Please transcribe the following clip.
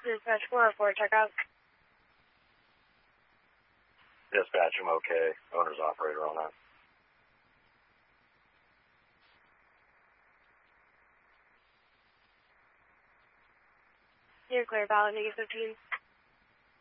Dispatch 404, check out. Dispatch, I'm okay. Owner's operator on that. You're clear, valid, -15.